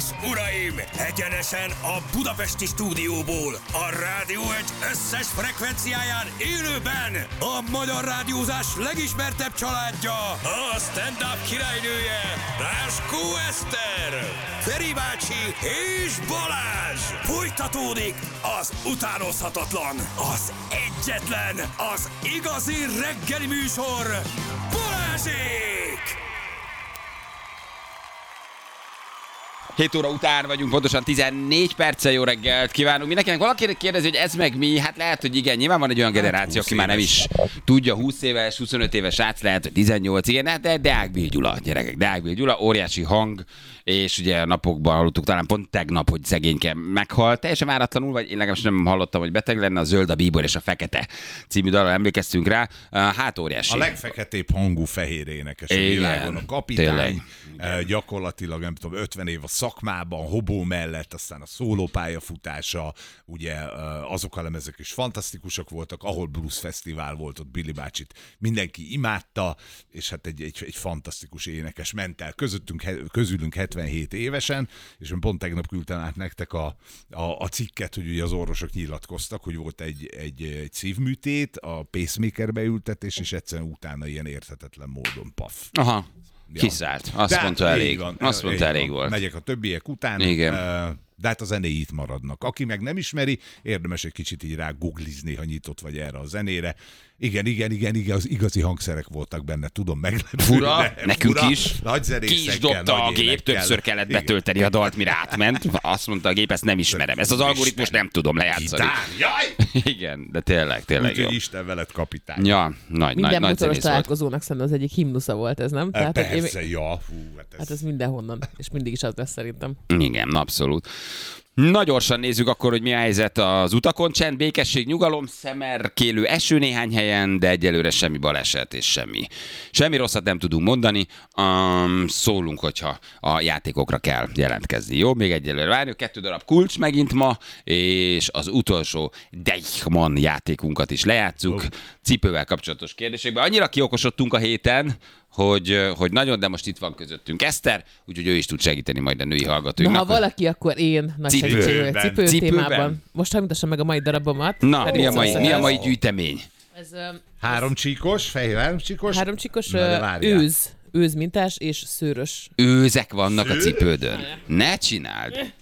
és uraim, egyenesen a budapesti stúdióból, a Rádió Egy összes frekvenciáján élőben a magyar rádiózás legismertebb családja, a stand-up királynője, Ráskó Eszter, Feri bácsi és Balázs. Folytatódik az utánozhatatlan, az egyetlen, az igazi reggeli műsor, Balázsék! 7 óra után vagyunk, pontosan 14 perccel. Jó reggelt kívánunk mindenkinek. Valaki kérdezi, hogy ez meg mi? Hát lehet, hogy igen. Nyilván van egy olyan generáció, aki már nem is tudja, 20 éves, 25 éves srác, lehet, hogy 18, igen, de Deák Bill Gyula, gyerekek. Deák Bill Gyula, óriási hang, és ugye a napokban hallottuk, talán pont tegnap, hogy szegényke meghalt. Teljesen váratlanul, vagy én legalábbis nem hallottam, hogy beteg lenne. A Zöld, a Bíbor és a Fekete című dalra emlékeztünk rá. Hát óriási. A legfeketébb hangú fehér énekes a világon. A kapitány, gyakorlatilag nem tudom, 50 év a szakmában, Hobó mellett, aztán a szólópályafutása, ugye azok a lemezek is fantasztikusak voltak, ahol Blues Fesztivál volt, ott Billy bácsit mindenki imádta, és hát egy fantasztikus énekes ment el közülünk 77 évesen, és én pont tegnap küldtem át nektek a cikket, hogy ugye az orvosok nyilatkoztak, hogy volt egy szívműtét, a pacemakerbe ültetés, és egyszerűen utána ilyen érthetetlen módon paf. Aha. Ja. Kiszállt. Azt mondta elég. Van, azt mondta elég volt. Megyek a többiek után. Igen. De hát a zenéi itt maradnak. Aki meg nem ismeri, érdemes egy kicsit így rá googlizni, ha nyitott vagy erre a zenére. Igen, az igazi hangszerek voltak benne, tudom, meglepő. Fura, nekünk fura, is. Ki is dobta a gép, többször kellett betölteni a dalt, mire átment. Azt mondta a gép, ezt nem ismerem. Ezt az algoritmus nem tudom lejátszani. Igen, de tényleg úgyhogy jó. Isten veled, kapitány. Ja, minden motoros találkozónak szerintem az egyik himnusza volt ez, nem? Tehát, persze, hát ez mindenhonnan, és mindig is az lesz szerintem. Igen, abszolút. Na gyorsan nézzük akkor, hogy mi a helyzet az utakon. Csend, békesség, nyugalom, szemerkélő eső néhány helyen, de egyelőre semmi baleset és semmi rosszat nem tudunk mondani. Szólunk, hogyha a játékokra kell jelentkezni. Jó, még egyelőre várjuk. 2 darab kulcs megint ma, és az utolsó Deichmann játékunkat is lejátszuk. Cipővel kapcsolatos kérdésekben. Annyira kiokosodtunk a héten, hogy nagyon, de most itt van közöttünk Eszter, úgyhogy ő is tud segíteni majd a női hallgatóinknak. Na, ha valaki, akkor én nagy segítség cipő témában. Most mutassam meg a mai darabomat. Na, mi a mai gyűjtemény? Ez 3 csíkos, fehér 3 csíkos. 3 csíkos őz mintás és szőrös. Őzek vannak a cipődön. Ne csináld!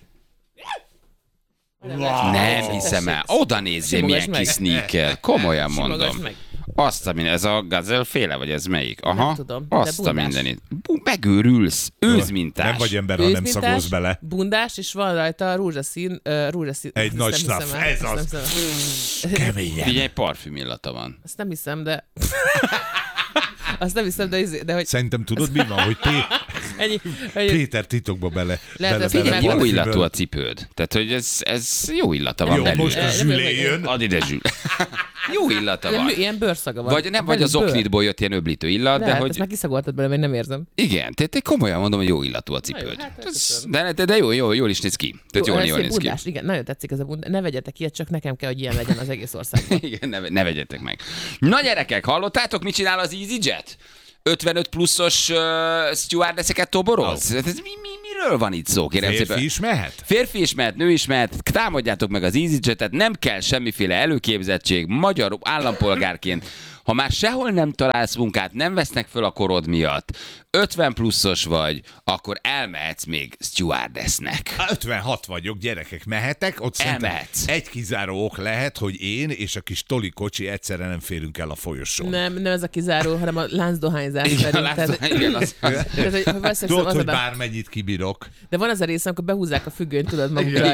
Nem hiszem el. Oda nézzél, milyen kis sneaker. Komolyan mondom. Azt a minden, ez a Gazelle féle, vagy ez melyik? Aha, nem tudom, azt a mindenit. Megőrülsz, őzmintás. Nem vagy ember, ha nem szagolsz bele. Bundás, és van rajta rózsaszín. Egy nagy snaff, ez az. Keményen. Figyelj, parfüm illata van. Azt nem hiszem, de... Azt nem hiszem, de hogy... Szerintem tudod, mi van, hogy Péter titokba bele. Jó illatú a cipőd. Tehát, hogy ez jó illata van belül. Jó, most a Zsülé jön. Add ide, Zsül. Jó illata van. Ilyen bőrszaga van. Vagy az oknitból jött ilyen öblítő illat, de hogy... Ezt már kiszagoltad bele, mert nem érzem. Igen, tehát komolyan mondom, hogy jó illatú a cipőd. De jól is néz ki. Tehát jól néz ki. Bundás, igen, nagyon tetszik ez a bundás. Ne vegyetek ilyet, csak nekem kell, hogy ilyen legyen az egész országban. Igen, ne vegyetek meg. Na gyerekek, hallottátok, mit csinál az EasyJet? 55 pluszos stewardesseket toboroz? Miről van itt szó, kérem szépen? Férfi is mehet? Férfi is mehet, nő is mehet. Támadjátok meg az EasyJet-et, nem kell semmiféle előképzettség. Magyar állampolgárként, ha már sehol nem találsz munkát, nem vesznek föl a korod miatt, 50 pluszos vagy, akkor elmehetsz még stewardessnek. 56 vagyok, gyerekek, mehetek? Ott elmehetsz. Egy kizáró ok lehet, hogy én és a kis Toli kocsi egyszerre nem férünk el a folyosón. Nem ez a kizáró, hanem a láncdohányzás. Tudod, hogy bármennyit kibírok. De van az a rész, amikor behúzzák a függönyt, tudod magukra.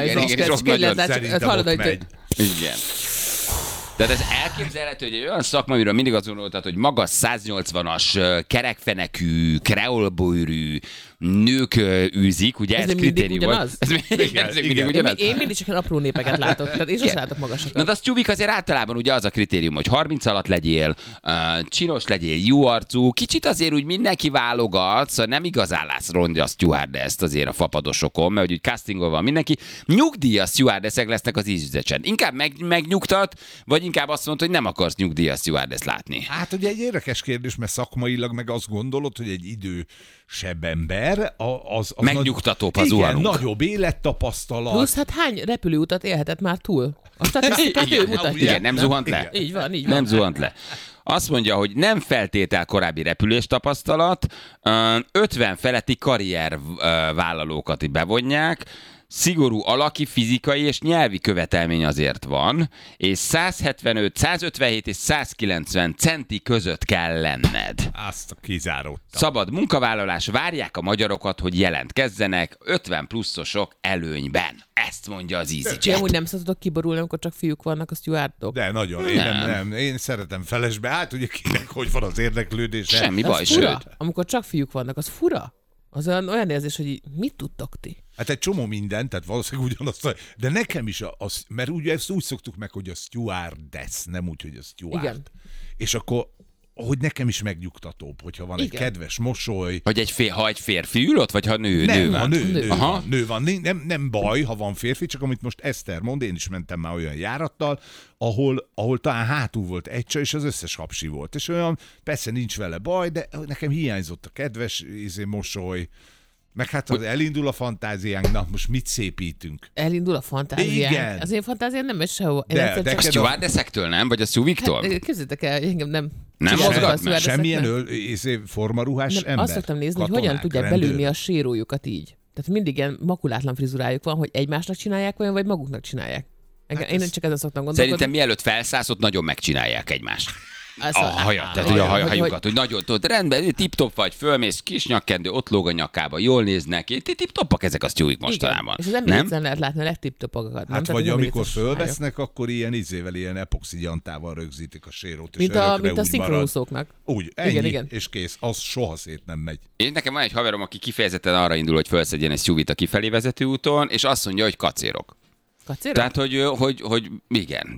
Igen. Tehát ez elképzelhető, hogy egy olyan szakma, amiről mindig azt gondoltad, hogy magas 180-as, kerekfenekű, kreolbőrű nők űzik, ugye ez kritérium volt. Ez mindig ugyanaz. Én mindig csak apró népeket látok, tehát én sem látok magasokat. Na de az tyúbik azért általában ugye az a kritérium, hogy 30 alatt legyél, csinos legyél, jó arcú, kicsit azért úgy mindenki válogat, szóval nem igazán látsz ronda stewardess azért a fapadosokon, mert úgy castingol van mindenki. Nyugdíjas stewardessek lesznek az EasyJet-en. Inkább megnyugtat, vagy inkább azt mondod, hogy nem akarsz nyugdíjas stewardess látni. Hát ugye egy érdekes kérdés, mert szakmailag meg azt gondolod, hogy egy idő idősebb ember, az megnyugtatóbb az zuhanunk. Igen, nagyobb élettapasztalat. Plusz, hát hány repülőutat élhetett már túl? A statisztikát ő mutatja. Igen, nem zuhant le. Így van. Nem zuhant le. Azt mondja, hogy nem feltétel korábbi repülés tapasztalat, 50 feletti karriervállalókat bevonják, szigorú alaki, fizikai és nyelvi követelmény azért van, és 175, 157 és 190 centi között kell lenned. Azt kizáródtam. Szabad munkavállalás, várják a magyarokat, hogy jelentkezzenek 50 pluszosok előnyben. Ezt mondja az EasyJet. Amúgy nem szoktatok kiborulni, amikor csak fiúk vannak a stewardok. De nagyon, én szeretem felesbe. Hát ugye kinek, hogy van az érdeklődése. Semmi baj, fura. Amikor csak fiúk vannak, az fura. Az olyan érzés, hogy mit tudtok ti? Hát egy csomó minden, tehát valószínűleg ugyanazt, de nekem is mert ugye ezt úgy szoktuk meg, hogy a stewardess, nem úgy, hogy a steward. Igen. És akkor, hogy nekem is megnyugtatóbb, hogyha van egy kedves mosoly. Hogy ha egy férfi ül ott, vagy ha nő van? Nő van. Nem baj, ha van férfi, csak amit most Eszter mond, én is mentem már olyan járattal, ahol talán hátul volt egy csaj, és az összes hapsi volt. És olyan, persze nincs vele baj, de nekem hiányzott a kedves mosoly. Meg hát az elindul a fantáziánk, na most mit szépítünk? Elindul a fantáziánk? Igen. Az én fantáziám nem megy sehol. De a stewardessektől nem? Vagy a szúviktól? Hát, képzeljétek el, engem nem mozgat. Semmilyen formaruhás ember. Azt szoktam nézni, hogy hogyan tudják belülni a sérójukat így. Tehát mindig ilyen makulátlan frizurájuk van, hogy egymásnak csinálják olyan, vagy maguknak csinálják. Én csak ezen szoktam gondolkodni. Szerintem mielőtt felszállsz, ott nagyon megcsinálják egymást. A hajat, tehát ugye a hajukat, hogy nagyon tudod, rendben, tip-top vagy, fölmész, kis nyakkendő, ott lóg a nyakába, jól néznek, tip-topak ezek a sztúik mostanában. És az emlékszen lehet látni a legtip-topokat. Hát vagy amikor fölvesznek, akkor ilyen epoxigyantával rögzítik a sérót, és mint a szinkronúszóknak. Úgy, ennyi, igen. És kész, az soha szét nem megy. Én nekem van egy haverom, aki kifejezetten arra indul, hogy felszedjen egy SUV-t a kifelé vezető úton, és azt mondja, hogy kacérok. Kacérok? Tehát, hogy igen,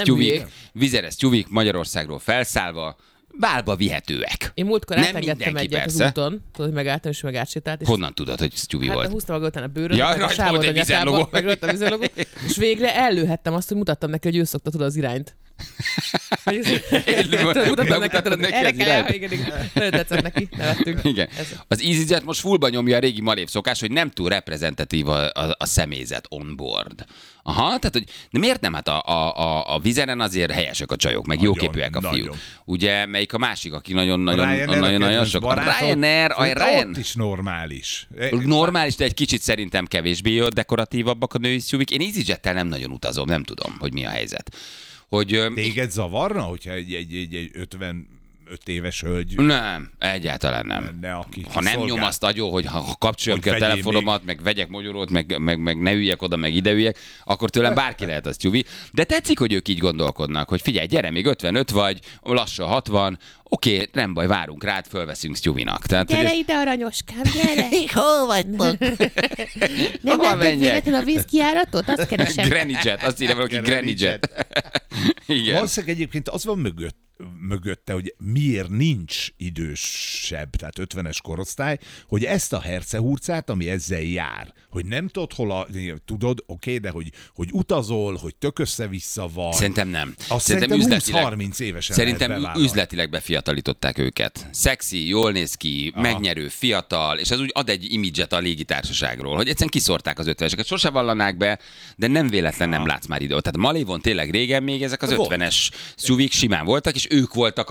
vizeres tyúvik Magyarországról felszállva, bálba vihetőek. Én múltkor átengedtem egyet az úton, tudod, hogy megálltam és megátsétált. Honnan tudod, hogy tyúvi volt? Hát húztam maga után a bőröt, meg a sávot a nyakába, meg rajta a vízilogó, és végre ellőhettem azt, hogy mutattam neki, hogy ő szokta tudod az irányt. Mutattam neki az irányt. Nagyon tetszett neki, nevettünk. Igen. Az EasyJet most fullba nyomja a régi malév szokás, hogy nem túl reprezentatív a személyzet on board. Aha, tehát hogy de miért nem? Hát a vizeren azért helyesek a csajok, meg jóképűek a fiúk. Ugye, melyik a másik, aki nagyon sok. A Ryanair. Ott is normális. Normális, de egy kicsit szerintem kevésbé dekoratívabbak a női SUV-k. Én EasyJettel nem nagyon utazom, nem tudom, hogy mi a helyzet. Téged zavarna, hogyha egy 55 éves hölgy... Nem, egyáltalán nem. Ha nem nyom azt agyon, hogy ha kapcsoljam ki a telefonomat, meg vegyek magyarót, meg ne üljek oda, meg ide üljek, akkor tőlem bárki lehet az tyúvi. De tetszik, hogy ők így gondolkodnak, hogy figyelj, gyere, még 55 vagy, lassan 60, oké, nem baj, várunk rád, fölveszünk tyúvinak. Gyere ide, aranyoskám, gyere! Hol vagytok? Nem látod véletlenül a vízkijáratot? Azt keresem. Grannyjet, azt írja valaki Grannyjet. Igen. Valószínűleg egyébként az van mögötte, hogy miért nincs idősebb, tehát 50-es korosztály, hogy ezt a hercehurcát, ami ezzel jár, hogy nem tudod tudod, oké, de hogy utazol, hogy tök össze-vissza van. Szerintem nem. Szerintem 20-30 évesen szerintem üzletileg befiatalították őket. Szexi, jól néz ki, megnyerő, fiatal, és ez úgy ad egy imidzset a légitársaságról, hogy egyszerűen kiszórták az 50-eseket. Sose vallanák be, de nem véletlen nem látsz már idő. Tehát Malévon tényleg régen még ezek az 50-es SUV-k simán voltak, és ők voltak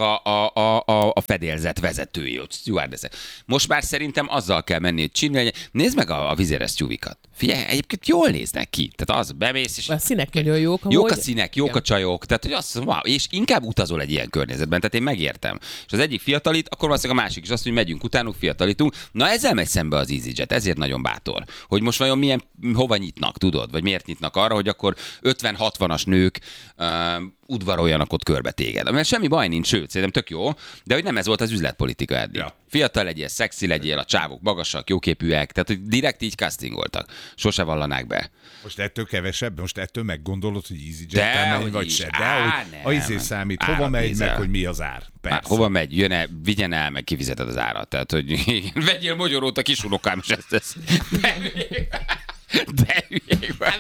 a fedélzet vezetői, ott stewardessek. Most már szerintem azzal kell menni, hogy csinálni. Nézd meg a vizeres SUV-kat. Figyelj, egyébként jól néznek ki. Tehát az bemész, és a színek nagyon jók. Jók a színek, jók a csajok. Tehát, hogy azt wow, és inkább utazol egy ilyen környezetben. Tehát én megértem. És az egyik fiatalít, akkor valószínűleg a másik is azt, hogy megyünk utánuk, fiatalítunk. Na ezzel megy szembe az EasyJet, ezért nagyon bátor. Hogy most vajon hova nyitnak, tudod? Vagy miért nyitnak arra, hogy akkor 50-60-as nők udvaroljanak ott körbe téged. Mert semmi baj nincs, sőt, szerintem tök jó, de hogy nem ez volt az üzletpolitika eddig. Ja. Fiatal legyél, szexi legyél, a csávok magasak, jóképűek, tehát hogy direkt így castingoltak. Sose vallanák be. Most ettől kevesebb? Most ettől meggondolod, hogy EasyJet-tel megy, vagy se? De hogy az számít, hova megy, meg hogy mi az ár. Persze. Hova megy, jön-e, vigyen el, meg kifizeted az árat. Tehát, hogy vegyél magyarót, a kisunokám is ezt tesz. De hülyék már.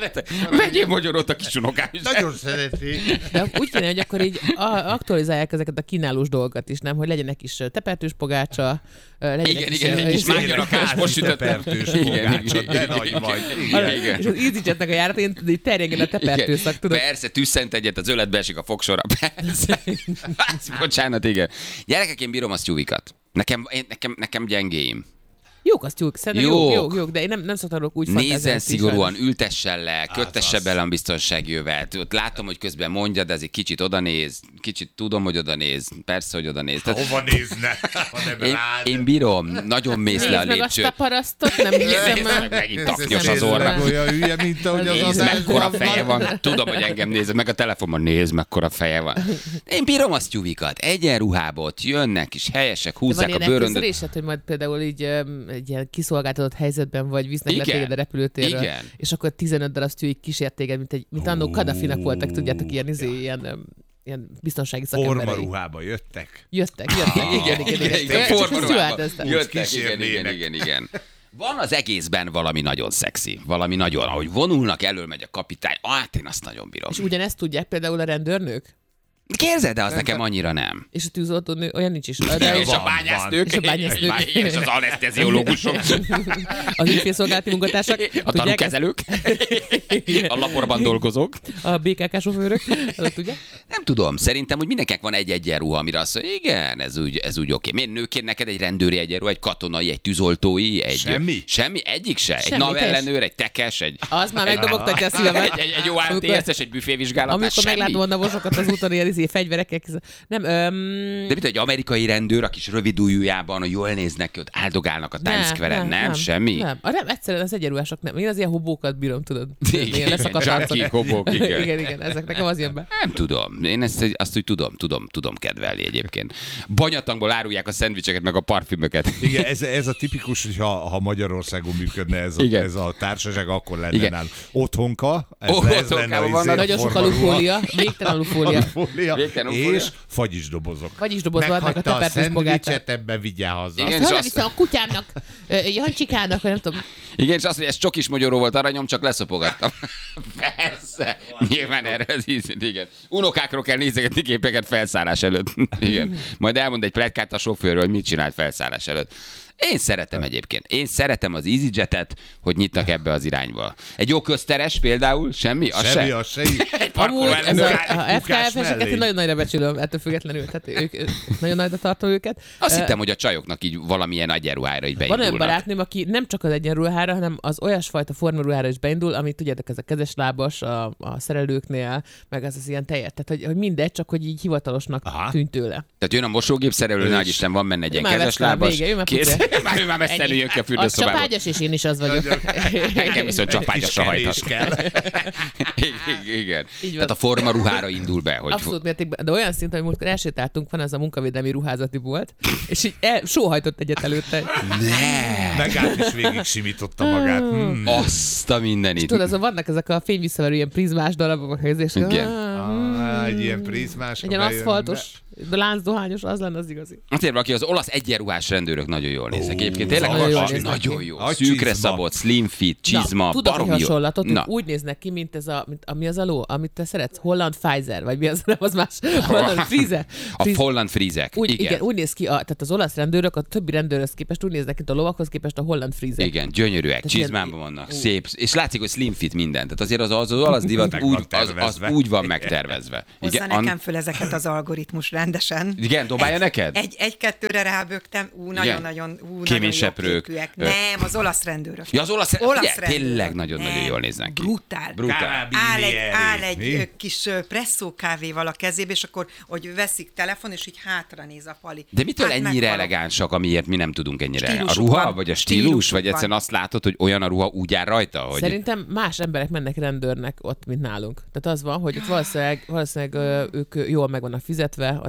Vegyél magyarót a kisunokám is. Nagyon szereti. De úgy kéne, hogy akkor így aktualizálják ezeket a kínálós dolgokat is, nem? Hogy legyenek is tepertős pogácsa, legyenek igen, egy kis mágyarakás, most sütött. Tepertős pogácsa, de nagy vagy. Igen. És az EasyJetnek a járatén így terjengjen a tepertőszak, tudod? Persze, tüsszent egyet, az öletbe esik a fogsorra. Persze. Bocsánat, igen. Gyerekek, én bírom a sztyúvikat. Nekem gyengéim. Jók az tyúk, szerintem Jók. jók, de én nem szoktam úgy fantáziálni. Nézzen szigorúan, ültessen le, köttesse bele a biztonságjövet. Ott látom, hogy közben mondja, de azért kicsit odanéz, kicsit tudom, hogy odanéz, persze, hogy odanéz. Hova nézne? Én bírom, nagyon mész le a Nézd meg azt lépcsőt. a parasztot, nem hiszem Nézd meg, megint taknyos az orra. Olyan hülye, mint ahogy az Nézd, adásban mekkora feje van. Tudom, hogy engem nézed, meg a telefonban nézd, mekkora feje van. Én bírom a sztyúvikat. Egyenruhába ott jönnek, és helyesek, húzzák a van ilyen bőröndöt. elképzelésed, hogy majd például így egy ilyen kiszolgáltatott helyzetben vagy, visznek le Igen. téged a repülőtérről, Igen. és akkor 15 darab sztyúik kísért téged, mint annó Kadhafinak voltak, tudjátok, ilyen biztonsági szakemberei. Formaruhába jöttek. Jöttek, igen. Formaruhába. Csak Jöttek, igen. Van az egészben valami nagyon szexi, valami nagyon, ahogy vonulnak, elől megy a kapitány, én azt nagyon bírom. És ugyanezt tudják például a rendőrnők? Képzeld, de az nekem annyira nem. És a tűzoltónő olyan nincs is. És a bányásznők, És a bányásznők. és az aneszteziológusok, Az ügyfélszolgálati munkatársak. a tudják tanúkezelők, a laborban dolgozók. A BKK sofőrök. Tudják? Nem tudom, szerintem, hogy mindenkinek van egy egyenruha, amire azt mondja, igen, ez úgy oké. Miért nőként neked egy rendőri egyenruha, egy katonai, egy tűzoltói, egy... Semmi? Semmi? Egyik se? Egy Semmi, NAV-ellenőr, egy tekes, egy... Az már megdobogtatja a szívemet. Egy jó AMTS-es, egy büfévizsgálat, Amikor meglátom a navosokat az úton, ilyen fegyverekkel. Nem, De mit, egy amerikai rendőr, a kis rövid ujjában, hogy jól néznek ki, ott áldogálnak a Times Square-en, nem? Semmi? Nem, egyszerűen az egyenruhások nem. Én az ilyen hobókat bírom, tudod. Ilyen leszakadt Zsákik, arcok. hobók, igen. Igen, ezek nekem az jön be. Nem tudom. Én azt úgy tudom kedvelni egyébként. Banyatangból árulják a szendvicseket, meg a parfümöket. Igen, ez a tipikus, hogy ha Magyarországon működne ez a társaság, akkor lenne Igen. nálunk. Otthonka, ez Otthonkában lenne vannak. Nagyon sok alufólia, végtelen alufólia. Végtelen és fagyisdobozok. Fagyisdobozok vannak a tepertős pogácsák. szendvicset, ebbe vigyel haza. Igen, és Azt azt- viszem a kutyámnak, Jancsikának, vagy nem tudom. Igen, és azt, hogy ez csokis magyaró volt aranyom, csak leszopogattam. Persze. Nyilván erre az íz. Igen. Unokákról kell nézegetni képeket felszállás előtt. Igen. Majd elmond egy pletykát a sofőrről, hogy mit csinált felszállás előtt. Én szeretem egyébként. Én szeretem az EasyJet-et, hogy nyitnak ebbe az irányba. Egy jó közteres például, semmi? Az Semmi, se? az se. Egy parkoló Amúgy ez ellenőr. a FKF-eseket én nagyon nagyra becsülöm, ettől függetlenül. Tehát ők nagyon nagyra tartom őket. Azt hittem, hogy a csajoknak így valamilyen egyenruhára így Van olyan beindulnak. barátnőm, aki nem csak az egyenruhára, hanem az olyasfajta formaruhára is beindul, amit tudjátok, ez a kezeslábas a szerelőknél, meg az ilyen tejet. Tehát, hogy mindegy, csak hogy így hivatalosnak tűnt tőle. Tehát jön a mosógép szerelő, nagy Isten, van benne egy ilyen Már kezeslábas. vége, ő már Kész. pucér. Ő már messzenül jön ki a Az fürdőszobába. csapágyas, és én is az vagyok. Engem viszont csapágyasra hajthat. Igen. van. Tehát a formaruhára indul be, hogy Abszolút mértékben, de olyan szinten, hogy múltkor elsétáltunk, van az a munkavédelmi ruházati volt, és így sóhajtott egyet előtte. ne! Megállt és végig simította magát. Azt a mindenit. Tudod, azon vannak ezek a fényvisszaverő ilyen prizmás darabok, és Igen. Egy ilyen prizmás. egy ilyen aszfaltos, de láncdohányos, az lenne az igazi. Azért, aki az olasz egyenruhás rendőrök nagyon jól néznek. Egyébként tényleg nagyon jól néznek nagyon ki. jó. A Szűkre csizma. szabott, slim fit, csizma, tudok egy baromi jó. hasonlatot, Na, úgy néznek ki, mint ez ami az a ló, amit te szeretsz, Holland Pfizer, vagy mi az, nem az más, Holland Friese. a holland frízek. Igen, úgy néz ki, tehát az olasz rendőrök a többi rendőrhöz képest úgy néznek, mint a lovakhoz képest a Holland Friese. Igen, gyönyörűek, csizmában vannak, szép, és látszik, hogy slim fit minden. Tehát azért az olasz divat Meg van úgy, az tervezve. úgy van megtervezve. Hozza nekem föl ezeket az algoritmus rendesen. Igen, dobálja neked? Egy-kettőre rábögtem, nagyon-nagyon Kéményseprők. képűek. Nem, az olasz rendőrök. Ja, az olasz rendőrök. tényleg nagyon-nagyon Nem, jól néznek ki. Brutál. Brutál. Áll egy Mi? kis presszó kávéval a kezébe, és akkor, hogy veszik telefon, és így hátra néz a pali. De mitől Hát ennyire meghalok. elegánsak, amiért mi nem tudunk ennyire? A Stílusuk ruha, van. vagy a stílus, Stílusuk vagy egyszerűen van. azt látod, hogy olyan a ruha úgy áll rajta, hogy... Szerintem más emberek mennek rendőrnek ott, mint nálunk. Tehát az van, hogy ott valószínűleg ők jól meg vannak fizetve, az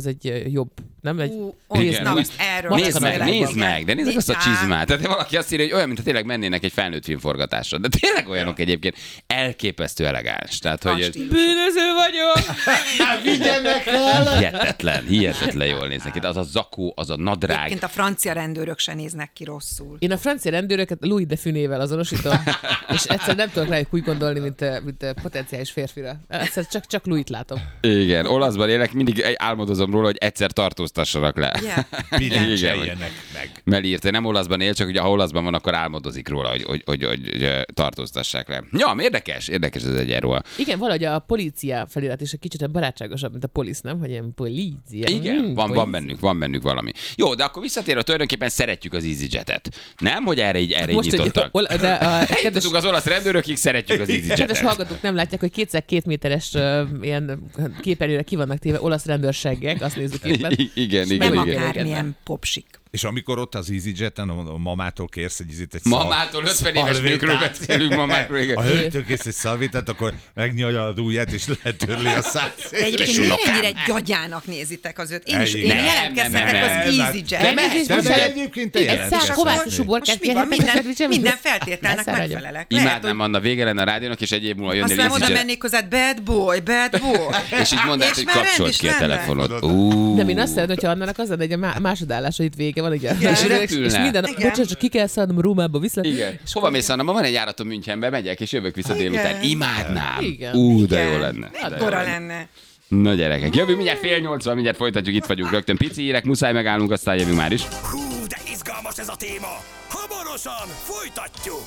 az egy jobb, nem? Nézd meg, de nézd azt a csizmát. Tehát valaki azt írja, hogy olyan, mintha tényleg mennének egy felnőtt filmforgatásra. De tényleg olyanok egyébként elképesztő elegáns. Tehát, hogy bűnöző vagyok! Vigyenek el! Hihetetlen jól néznek ki. Az a zakó, az a nadrág. Egyébként a francia rendőrök se néznek ki rosszul. Én a francia rendőröket Louis de Funével azonosítom, és egyszer nem tudok rájuk úgy gondolni, mint potenciális férfira. Egyszer csak Louis-t látom. Igen, olaszban élek, mindig álmodozom róla, hogy egyszer tartóztassanak le. Bilencseljenek meg. Melírte, nem olaszban él, csak ugye ha olaszban van, akkor álmodozik róla, hogy tartóztassák le. Ja, érdekes ez egyenról. Igen, valahogy a polícia felirat is egy kicsit barátságosabb, mint a polisz, nem? Hogy ilyen polícia. Igen, van bennük valami. Jó, de akkor visszatérve, tulajdonképpen szeretjük az EasyJet-et. Nem, hogy erre így nyitottak. Eljutottunk az olasz rendőrökig, szeretjük az EasyJet-et. Kedves hallgatók nem látják, hogy 2x2 méteres ilyen képernyőre ki vannak téve olasz rendőrségek, azt nézzük éppen. Igen. Nem akármilyen popsik. És amikor ott az EasyJet-en a mamától kérsz egy mamától 50 éves nőkről beszélünk, mamákról. A hölgytől kérsz egy szalvétát, akkor megnyalja a ujját, és letörli a száját. Egyébként ennyire gyagyának nézitek az őt. Én jelentkezhetek az EasyJet-en. Egyébként te jelentkezhetek. Minden feltételnek megfelelek. Imádnám, Anna, vége lenne a rádiónak, és egy év múlva jönnél EasyJet. Aztán oda mennék hozzád, bad boy. És így mondanád, hogy kapcsolt ki a telefonod. De én azt szeretném, hogyha Annának az lenne, hogy a másodállása itt vége van, igen. És minden, bocsánat, csak ki kell szállnom Rómába vissza. Igen. És hova mész, Anna? Ma van egy járatom Münchenbe, megyek, és jövök vissza délután. Imádnám. Igen. De jó lenne. Akkora lenne. Na gyerekek, jövünk mindjárt 7:80, mindjárt folytatjuk, itt vagyunk rögtön. Pici hírek, muszáj megállnunk, aztán jövünk már is. Hú, de izgalmas ez a téma. Hamarosan folytatjuk.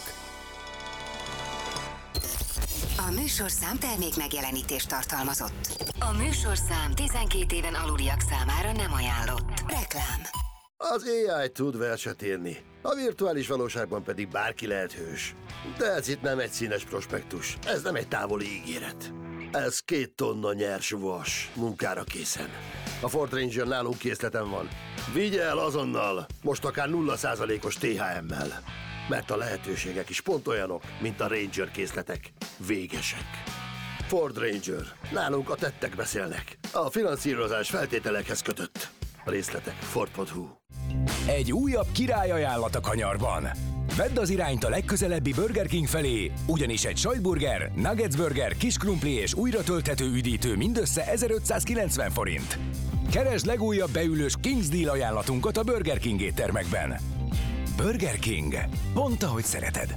A műsorszám termék megjelenítést tartalmazott. A műsorszám 12 éven aluliak számára nem ajánlott. Reklám. Az AI tud verset írni, a virtuális valóságban pedig bárki lehet hős. De ez itt nem egy színes prospektus, ez nem egy távoli ígéret. Ez 2 tonna nyers vas, munkára készen. A Ford Ranger nálunk készleten van. Vigye el azonnal, most akár 0%-os THM-mel. Mert a lehetőségek is pont olyanok, mint a Ranger készletek. Végesek. Ford Ranger. Nálunk a tettek beszélnek. A finanszírozás feltételekhez kötött. A részletek Ford.hu. Egy újabb királyajánlat a kanyarban. Vedd az irányt a legközelebbi Burger King felé, ugyanis egy sajtburger, nuggets burger, kis krumpli és újra tölthető üdítő mindössze 1590 forint. Keresd legújabb beülős King's Deal ajánlatunkat a Burger King éttermekben. Burger King. Pont ahogy szereted.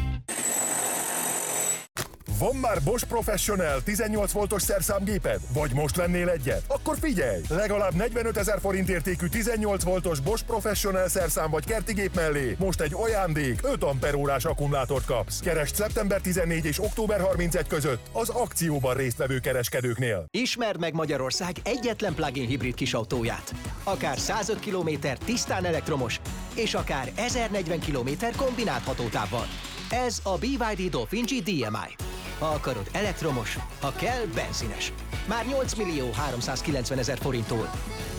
Van már Bosch Professional 18 voltos szerszámgéped? Vagy most vennél egyet? Akkor figyelj! Legalább 45 000 forint értékű 18 voltos Bosch Professional szerszám vagy kertigép mellé most egy ajándék 5 amperórás akkumulátort kapsz. Keresd szeptember 14 és október 31 között az akcióban résztvevő kereskedőknél. Ismerd meg Magyarország egyetlen plug-in hibrid kisautóját. Akár 105 km tisztán elektromos, és akár 1040 km kombinált hatótávval. Ez a BYD Dolphin G DMI. Ha akarod elektromos, ha kell benzines. Már 8.390.000 forinttól.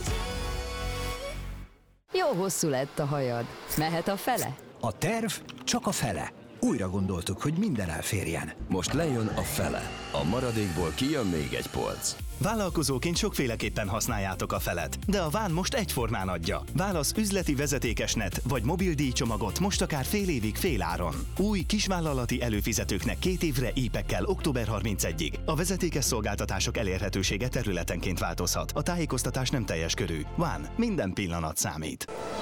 Jó hosszú lett a hajad. Mehet a fele? A terv csak a fele. Újra gondoltuk, hogy minden elférjen. Most lejön a fele. A maradékból kijön még egy polc. Vállalkozóként sokféleképpen használjátok a felet, de a Ván most egyformán adja. Válasz üzleti vezetékes net vagy mobil díjcsomagot most akár fél évig féláron. Új kisvállalati előfizetőknek 2 évre ípekkel október 31-ig. A vezetékes szolgáltatások elérhetősége területenként változhat. A tájékoztatás nem teljes körű. Ván, minden pillanat számít.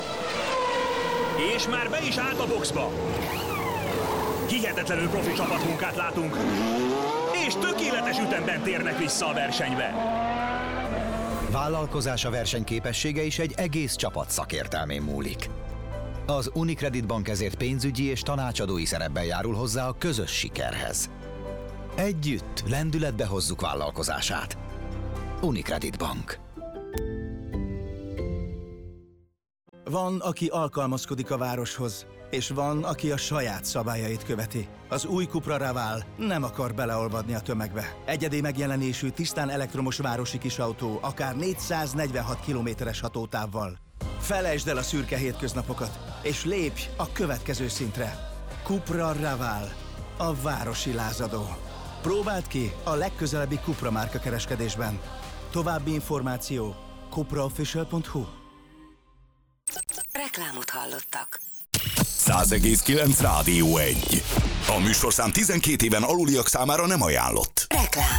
És már be is állt a boxba. Hihetetlenül profi csapatmunkát látunk, és tökéletes ütemben térnek vissza a versenybe. Vállalkozása versenyképessége is egy egész csapat szakértelmén múlik. Az Unicredit Bank ezért pénzügyi és tanácsadói szerepben járul hozzá a közös sikerhez. Együtt lendületbe hozzuk vállalkozását. Unicredit Bank. Van, aki alkalmazkodik a városhoz, és van, aki a saját szabályait követi. Az új Cupra Raval nem akar beleolvadni a tömegbe. Egyedi megjelenésű, tisztán elektromos városi kisautó, akár 446 kilométeres hatótávval. Felejtsd el a szürke hétköznapokat, és lépj a következő szintre. Cupra Raval, a városi lázadó. Próbáld ki a legközelebbi Cupra márka kereskedésben. További információ cupraofficial.hu. Reklámot hallottak. 100,9 Rádió 1. A műsorszám 12 éven aluliak számára nem ajánlott. Reklám.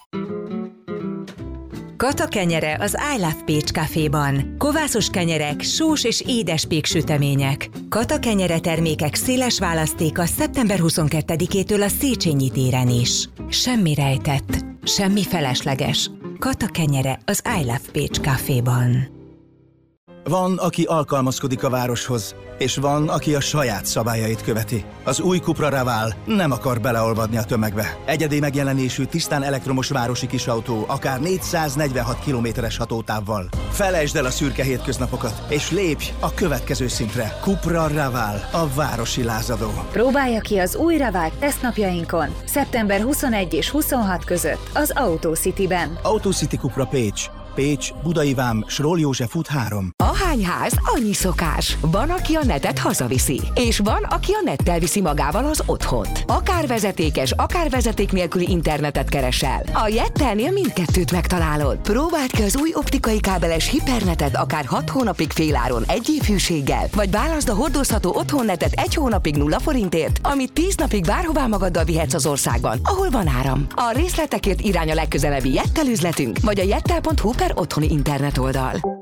Kata kenyere az I Love Pécs Caféban. Kovászos kenyerek, sós és édes péksütemények. Kata kenyere termékek széles választéka szeptember 22-től a Széchenyi téren is. Semmi rejtett, semmi felesleges. Kata kenyere az I Love Pécs Caféban. Van, aki alkalmazkodik a városhoz, és van, aki a saját szabályait követi. Az új Cupra Raval nem akar beleolvadni a tömegbe. Egyedi megjelenésű, tisztán elektromos városi kisautó, akár 446 kilométeres hatótávval. Felejtsd el a szürke hétköznapokat, és lépj a következő szintre. Cupra Raval, a városi lázadó. Próbálja ki az új Raval tesztnapjainkon, szeptember 21 és 26 között az AutoCity-ben. AutoCity Cupra Pécs. Pécs, Budai Vám, Sroll József út 3. Ahány ház, annyi szokás. Van, aki a netet hazaviszi, és van, aki a nettel viszi magával az otthont. Akár vezetékes, akár vezeték nélküli internetet keresel. A Jettelnél mindkettőt megtalálod. Próbáld ki az új optikai kábeles hipernetet akár 6 hónapig féláron egy év hűséggel, vagy válaszd a hordozható otthonnetet 1 hónapig 0 forintért, amit 10 napig bárhová magaddal vihetsz az országban, ahol van áram. A részletekért irány a legközelebbi Jettel üzletünk, vagy a jettel.hu per otthoni internet oldal.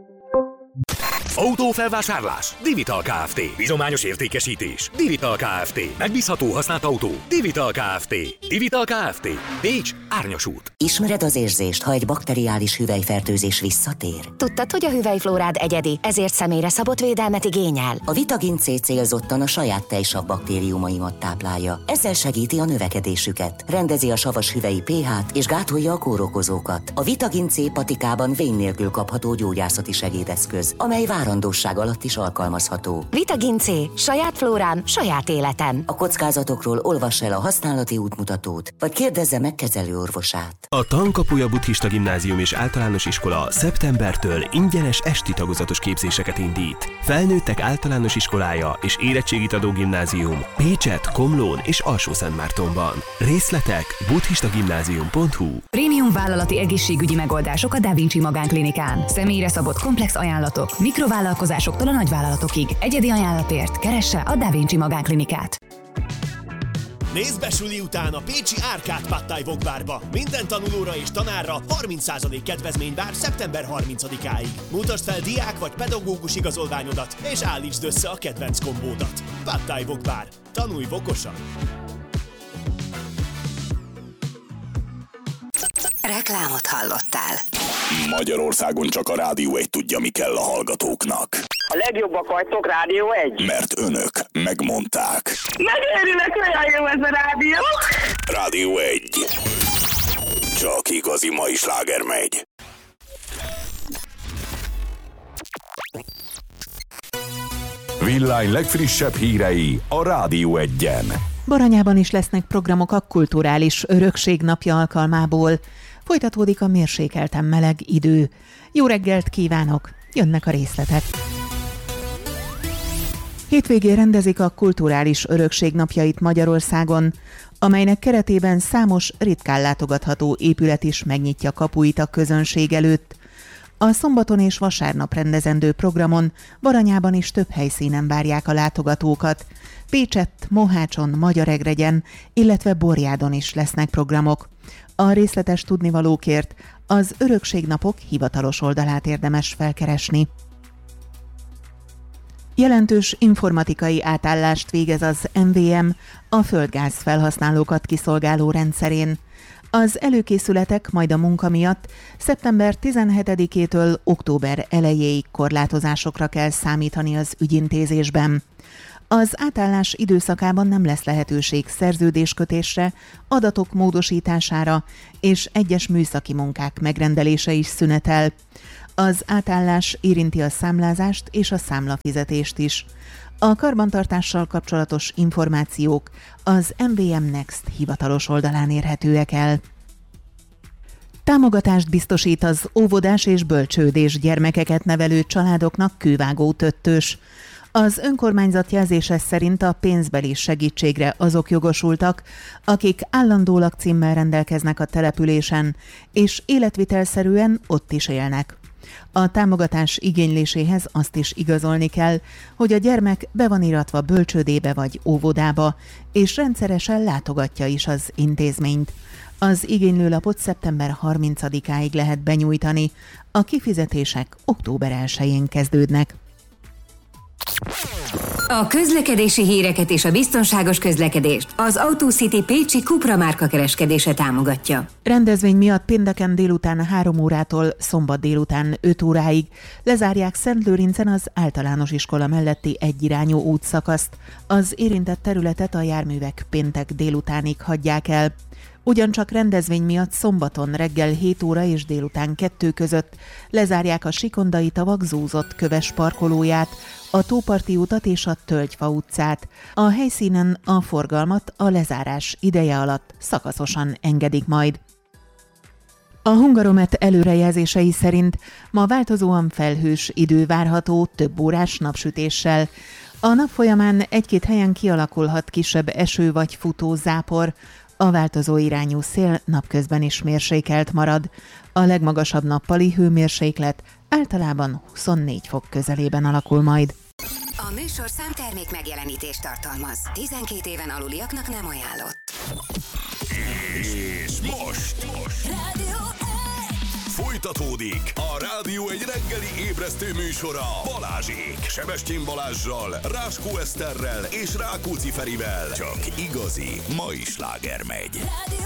Autófelvásárlás. Divital Kft. Bizományos értékesítés. Divital Kft. Megbízható használt autó. Divital Kft. Divital Kft. Pécs, Árnyas út. Ismered az érzést, ha egy bakteriális hüvelyfertőzés visszatér? Tudtad, hogy a hüvelyflórád egyedi, ezért személyre szabott védelmet igényel? A Vitagin C célzottan a saját tejsav baktériumaimat táplálja. Ezzel segíti a növekedésüket, rendezi a savas hüvelyi pH-t és gátolja a kórokozókat. A Vitagin C patikában vén nélkül kapható gyógyászati segédeszköz, amely várandóság alatt is alkalmazható. Vitagin C. Saját flórám, saját életem. A kockázatokról olvass el a használati útmutatót, vagy kérdezze meg kezelőorvosát. A Tankapuja Buddhista Gimnázium és Általános Iskola szeptembertől ingyenes esti tagozatos képzéseket indít. Felnőttek általános iskolája és érettségit adó gimnázium Pécset, Komlón és Alsó-Szentmártonban. Részletek buddhistagimnázium.hu. Prémium vállalati egészségügyi megoldások a Da Vinci Magánklinikán. Személyre szabott komplex ajánlatok, mikrovállalkozásoktól a nagyvállalatokig. Egyedi ajánlatért keresse a Da Vinci Magánklinikát. Nézd be suli után a pécsi Árkád Pad Thai Wok Barba. Minden tanulóra és tanárra 30% kedvezmény vár szeptember 30-áig. Mutasd fel diák vagy pedagógus igazolványodat, és állítsd össze a kedvenc kombódat. Pad Thai Wok Bar. Tanulj vokosan! Reklámot hallottál. Magyarországon csak a Rádió 1 tudja, mi kell a hallgatóknak. A legjobbak vagytok, Rádió 1. Mert önök megmondták. Megőrülök, olyan jó ez a rádió. Rádió 1. Csak igazi mai sláger megy. Villány legfrissebb hírei a Rádió 1-en. Baranyában is lesznek programok a kulturális örökség napja alkalmából. Folytatódik a mérsékelten meleg idő. Jó reggelt kívánok! Jönnek a részletek. Hétvégén rendezik a kulturális örökség napjait Magyarországon, amelynek keretében számos ritkán látogatható épület is megnyitja kapuit a közönség előtt. A szombaton és vasárnap rendezendő programon Baranyában is több helyszínen várják a látogatókat. Pécsett, Mohácson, Magyaregregyen, illetve Borjádon is lesznek programok. A részletes tudnivalókért az Örökségnapok hivatalos oldalát érdemes felkeresni. Jelentős informatikai átállást végez az MVM a földgáz felhasználókat kiszolgáló rendszerén. Az előkészületek majd a munka miatt szeptember 17-től október elejéig korlátozásokra kell számítani az ügyintézésben. Az átállás időszakában nem lesz lehetőség szerződéskötésre, adatok módosítására és egyes műszaki munkák megrendelése is szünetel. Az átállás érinti a számlázást és a számlafizetést is. A karbantartással kapcsolatos információk az MVM Next hivatalos oldalán érhetőek el. Támogatást biztosít az óvodás és bölcsődés gyermekeket nevelő családoknak Kővágó Töttös. Az önkormányzat jelzése szerint a pénzbeli segítségre azok jogosultak, akik állandó lakcímmel rendelkeznek a településen, és életvitelszerűen ott is élnek. A támogatás igényléséhez azt is igazolni kell, hogy a gyermek be van iratva bölcsődébe vagy óvodába, és rendszeresen látogatja is az intézményt. Az igénylőlapot szeptember 30-áig lehet benyújtani, a kifizetések október 1-én kezdődnek. A közlekedési híreket és a biztonságos közlekedést az AutoCity Pécsi Cupra márka kereskedése támogatja. Rendezvény miatt pénteken délután 3 órától szombat délután 5 óráig lezárják Szentlőrincen az általános iskola melletti egyirányú útszakaszt. Az érintett területet a járművek péntek délutánig hagyják el. Ugyancsak rendezvény miatt szombaton reggel 7 óra és délután 2 között lezárják a Sikondai tavak zúzott köves parkolóját, a Tóparti utat és a Tölgyfa utcát. A helyszínen a forgalmat a lezárás ideje alatt szakaszosan engedik majd. A Hungaromet előrejelzései szerint ma változóan felhős idő várható több órás napsütéssel. A nap folyamán egy-két helyen kialakulhat kisebb eső vagy futó zápor. A változó irányú szél napközben is mérsékelt marad. A legmagasabb nappali hőmérséklet általában 24 fok közelében alakul majd. A műsorszám termék megjelenítést tartalmaz. 12 éven aluliaknak nem ajánlott. És most folytatódik a Rádió egy reggeli ébresztő műsora Balázsék. Sebestyén Balázssal, Ráskó Eszterrel és Rákóczi Ferivel. Csak igazi mai sláger megy.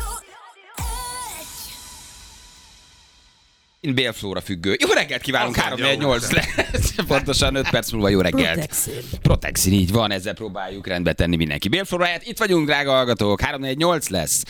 Bélflóra függő. Jó reggelt kívánunk, 348 lesz. Pontosan 5 perc múlva jó reggelt. Protexin, így van, ezzel próbáljuk rendbe tenni mindenki bélflóráját. Itt vagyunk, drága hallgatók, 348 lesz.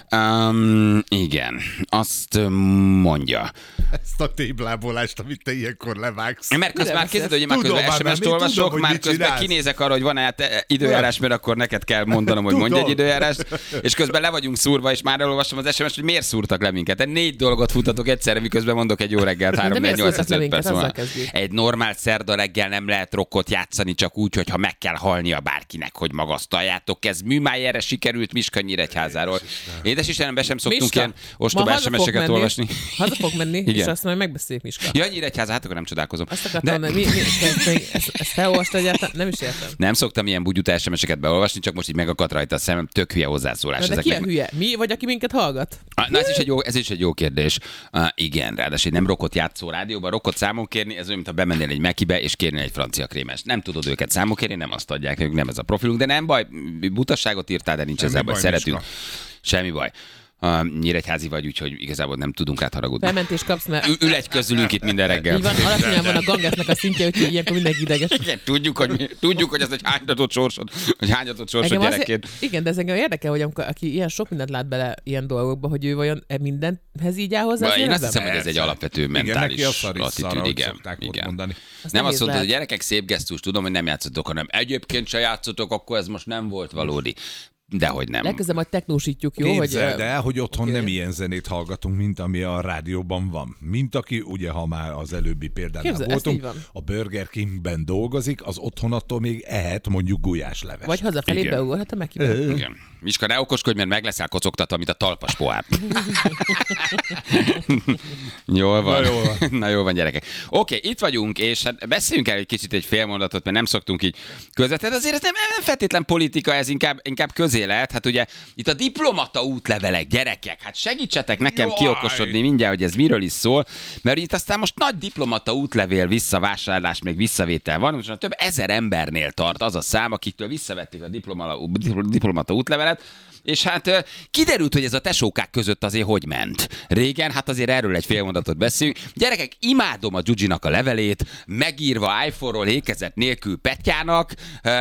Igen, azt mondja. Ezt a téblábolást, amit te ilyenkor levágsz. Mert közben már készítő, hogy én már közben SMS-t olvasok, már közben kinézek arra, hogy van-e időjárás, mert akkor neked kell mondanom, hogy mondj egy időjárást, és közben le vagyunk szúrva, és már elolvasom az SMS-t, hogy miért szúrtak le minket. 4 dolgot futatok egyszerre, miközben mondok egy jó reggelt, 3-4-8-5 perc múlva. Egy normál szerda reggel nem lehet rockot játszani csak úgy, hogyha meg kell halnia bárkinek, hogy magasztaljátok. Ez Műmájerre sikerült Miskolcnyíregyházáról. Édes Istenem, be sem szoktunk ilyen ostoba SMS-eket olvasni. Haza fog menni, és azt majd megbeszéljük, Miska. Ja, Nyíregyháza, hát akkor nem csodálkozom. Azt akartam mondani, ezt felolvastad egyáltalán? Nem is értem. Nem szoktam ilyen bugyuta SMS-eket beolvasni, csak most így megakadt rajta a szemem, tök hülye hozzászólás. De ki a hülye? Mi vagy, aki minket hallgat? Na, ez is egy jó kérdés. Igen, ráadásul nem rockot játszó rádióban, rockot számon kérni, ez olyan, mintha bemennél egy Mekibe és kérnél egy francia krémest. Nem tudod őket számon kérni, nem azt adják, nekünk nem ez a profilunk, de nem baj, butasságot írtál, de nincs ezzel baj, szeretünk. Semmi baj. Nyíregyházi vagy, úgyhogy igazából nem tudunk rád haragudni. Felmentést kapsz, mert... Ül egy közülünk itt minden reggel. Így van, alacsonyan van a gangetnek a szintje, úgyhogy ilyenkor mindenki ideges. Igen, tudjuk, hogy ez egy hányatott sorsod gyerekként. Igen, de ez engem érdekel, hogy aki ilyen sok mindent lát bele ilyen dolgokba, hogy ő vajon mindenhez így áll hozzá. Én azt hiszem, hogy ez egy alapvető mentális attitűd. Igen. Nem azt mondod, hogy gyerekek, szép gesztus, tudom, hogy nem játszotok, hanem egyébként se játszotok, akkor ez most nem volt valódi. Dehogy nem. Legközelebb majd technósítjuk, jó? Képzeld el, hogy otthon nem ilyen zenét hallgatunk, mint ami a rádióban van. Mint aki, ugye, ha már az előbbi példánál voltunk, a Burger Kingben dolgozik, az otthon attól még ehet mondjuk gulyásleves. Vagy hazafelé beugorhat a Mekibe. Igen. Miska, ne okoskodj, mert meg leszel kocogtatva, mint a talpas pohár. Jól van. Na jól van, gyerekek. Oké, itt vagyunk, és hát beszéljünk el egy kicsit egy fél mondatot, mert nem szoktunk így közvetlenül. Azért ez nem feltétlen politika, ez inkább közélet. Hát ugye itt a diplomata útlevelek, gyerekek, hát segítsetek nekem kiokosodni mindjárt, hogy ez miről is szól, mert itt aztán most nagy diplomata útlevél visszavásárlás, még visszavétel van, most több 1000 embernél tart az a szám, akiktől visszavették a diplomata útlevelet. És hát kiderült, hogy ez a tesókák között azért hogy ment. Régen, hát azért erről egy fél mondatot beszélünk. Gyerekek, imádom a Gyugyinak a levelét, megírva iPhone-ról ékezet nélkül Pettyának.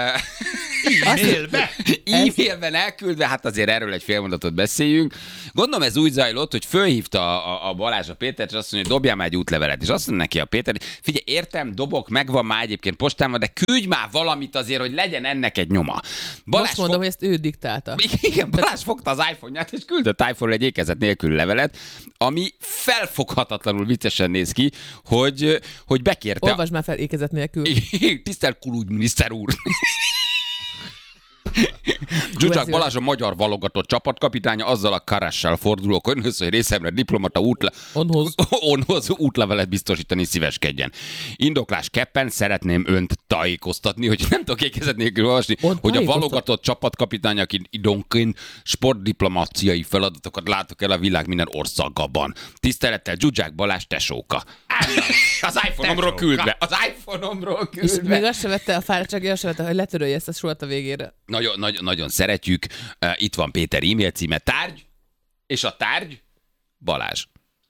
E-mailben elküldve, hát azért erről egy fél mondatot beszéljünk. Gondolom ez úgy zajlott, hogy fölhívta a Balázs a Pétert, és azt mondja, hogy dobjál már egy útlevelet. És azt mondja neki a Péter, hogy figyelj, értem, dobok, megvan már egyébként postában, de küldj már valamit azért, hogy legyen ennek egy nyoma. Most mondom, hogy ezt ő diktálta. Igen, Balázs fogta az iPhone-ját, és küldött iPhone-ról egy ékezet nélkül levelet, ami felfoghatatlanul viccesen néz ki, hogy bekérte... Olvasd már fel ékezet nélkül. Tisztelt külügyminiszter úr! Zsuzsák Balázs a magyar válogatott csapatkapitánya, azzal a Karessel fordulók önhöz, hogy részemre diplomata onhoz útlevelet biztosítani szíveskedjen. Indoklás keppen szeretném önt tájékoztatni, hogy nem tudok ékezet nélkül olvasni, hogy a válogatott csapatkapitányaként időnként sportdiplomáciai feladatokat látok el a világ minden országában. Tisztelettel Zsuzsák Balázs tesóka. Az iPhone-omról küldve. Az iPhone-omról küldve. És még azt se vette a fáradtsági, azt se vette, hogy letörölje ezt a sort a végére. Nagyon szeretjük. Itt van Péter e-mail címe, tárgy, és a tárgy Balázs.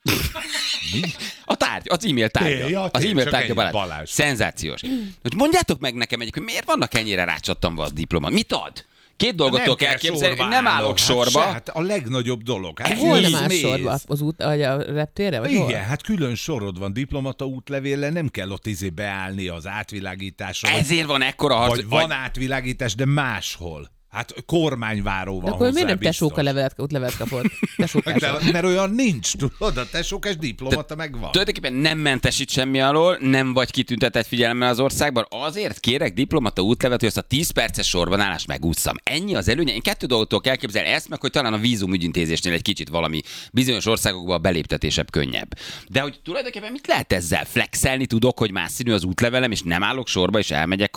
A tárgy, az e-mail tárgya. Az e-mail tárgya Balázs. Szenzációs. Mondjátok meg nekem hogy miért vannak ennyire rácsattanva az diplomát? Mit ad? Két dolgot tudok elképzelni, nem állok sorba. Hát a legnagyobb dolog. Hát hol nem áll sorba? Az út, a reptérre? Vagy igen, hol? hát külön sorod van diplomata útlevéllel, nem kell ott beállni az átvilágításra. Ezért van ekkora harc. Vagy van átvilágítás, de máshol. Hát kormányváró van. De akkor miért nem tesóka útlevelet kapott? Mert olyan nincs, tudod, a tesókás diplomata megvan. Tulajdonképpen nem mentesít semmi alól, nem vagy kitüntetett figyelemmel az országban, azért kérek diplomata útlevet, hogy azt a 10 perces sorban állást megússzam. Ennyi az előnye. Én 2 dolgot kell elképzelni, ezt meg, hogy talán a vízumügyintézésnél egy kicsit valami bizonyos országokban a beléptetésebb könnyebb. De hogy tulajdonképpen mit lehet ezzel? Flexelni tudok, hogy más színű az útlevelem, és nem állok sorba, és elmegyek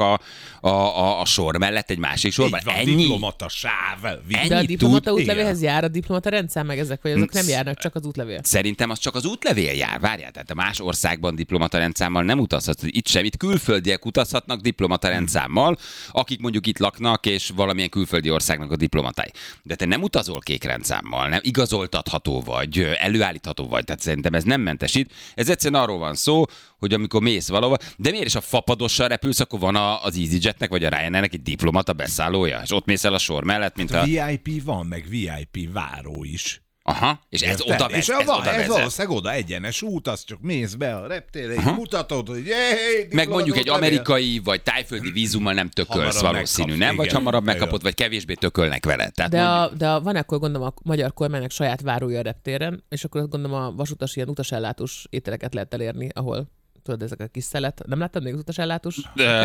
a sor mellett egy másik sorba. Ennyi. Diplomata sáv. De a diplomata útlevélhez jár a diplomata rendszer, meg ezek, vagy azok nem járnak, csak az útlevél? Szerintem az csak az útlevél jár. Várjál, tehát a más országban diplomata rendszámmal nem utazhatsz. Itt sem, itt külföldiek utazhatnak diplomata rendszámmal, akik mondjuk itt laknak, és valamilyen külföldi országnak a diplomatái. De te nem utazol kék rendszámmal, nem igazoltatható vagy, előállítható vagy, tehát szerintem ez nem mentesít. Ez egyszerűen arról van szó, hogy amikor mész valahova, de miért is a fapadossal repülsz, akkor van az EasyJetnek vagy a Ryanairnek egy diplomata beszállója, és ott mész el a sor mellett, mint a... VIP van, meg VIP váró is. Aha, és ez oda vezet. Ez valószínűleg oda egyenes út, az csak mész be a reptérre, mutatod, hogy meg mondjuk egy amerikai vagy tájföldi vízummal nem tökölsz valószínű, nem? Vagy hamarabb megkapod, vagy kevésbé tökölnek vele. Tehát de van akkor gondolom a magyar kormánynak saját várója a reptéren, és akkor gondolom a vasutas ilyen utasellátós ételeket lehet elérni, ahol tudod, ezek a kis szelet. Nem láttad még az utasellátós?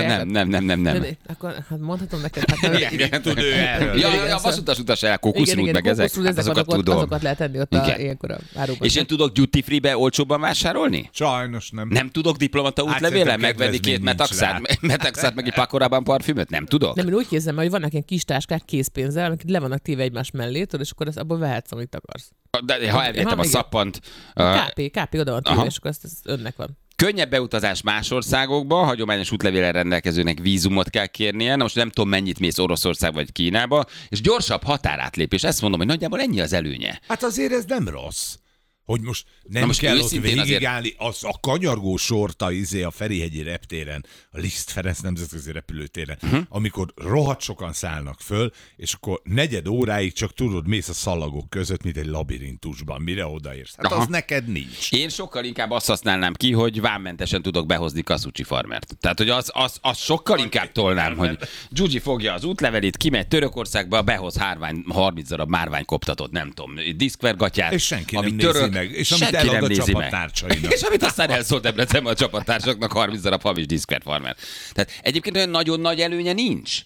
Nem. Akkor hát mondhatom neked. Hát, igen, tud ő erről. Ja, vasutas kókuszrút, meg ezek. Azokat tudom. Azokat lehet tenni ott ilyenkor a áróban. És én tudok duty free-be olcsóbban vásárolni? Sajnos nem. Nem tudok diplomata útlevéllel megvenni 2 metaxát, meg egy pakorában parfümöt? Nem tudok? Nem, én úgy képzelem, hogy vannak ilyen kis táskák készpénzzel, amik le vannak téve egymás mellé, és akkor abból vehetsz, amit akarsz. De ha elvettem a szappant... KP oda van téve, és akkor ez önnek van. Könnyebb beutazás más országokba, hagyományos útlevéllel rendelkezőnek vízumot kell kérnie, most nem tudom mennyit mész Oroszország vagy Kínába, és gyorsabb határátlépés, ezt mondom, hogy nagyjából ennyi az előnye. Hát azért ez nem rossz. Hogy most nem kell ott végigállni, az a kanyargó sort a Ferihegyi reptéren, a Liszt Ferenc nemzetközi repülőtéren, amikor rohadt sokan szállnak föl, és akkor 4 óráig csak tudod, mész a szalagok között, mint egy labirintusban, mire odaérsz. Hát az neked nincs. Én sokkal inkább azt használnám ki, hogy vámmentesen tudok behozni Kasucsi farmert. Tehát, hogy az sokkal inkább tolnám, hogy Gyugyi fogja az útlevelét, kimegy Törökországba, behoz 30 darab márványkoptatott, nem tudom, diszkvergatyát, és senki nem nézi meg. És amit elad a csapattársainak. És amit aztán elszólt Debrecenben a csapattársaknak 30 darab hamis diszkverfarmer. Tehát egyébként olyan nagyon nagy előnye nincs.